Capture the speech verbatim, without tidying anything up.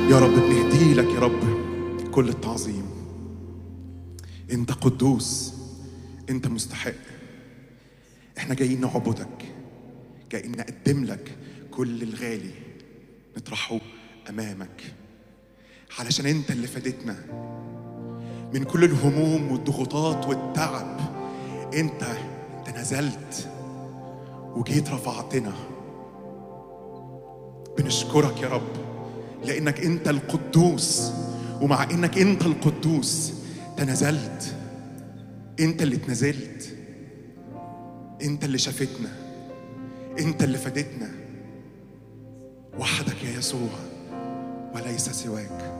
يا رب بنهدي لك يا رب كل التعظيم. انت قدوس، انت مستحق. احنا جايين نعبدك، جايين نقدم لك كل الغالي نطرحه امامك، علشان انت اللي فادتنا من كل الهموم والضغوطات والتعب. انت انت نزلت وجيت رفعتنا. بنشكرك يا رب لانك انت القدوس، ومع انك انت القدوس تنزلت. انت اللي اتنزلت، انت اللي شافتنا، انت اللي فادتنا. وحدك يا يسوع وليس سواك.